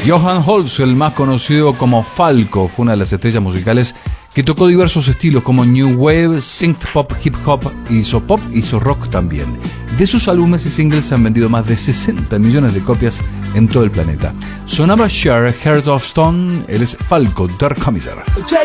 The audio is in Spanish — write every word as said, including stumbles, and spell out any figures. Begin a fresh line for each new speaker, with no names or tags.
Johan Holst, el más conocido como Falco, fue una de las estrellas musicales que tocó diversos estilos como New Wave, Synth Pop, Hip Hop, hizo pop, hizo rock también. De sus álbumes y singles se han vendido más de sesenta millones de copias en todo el planeta. Sonaba Cher, Heart of Stone, él es Falco, Der Kommissar.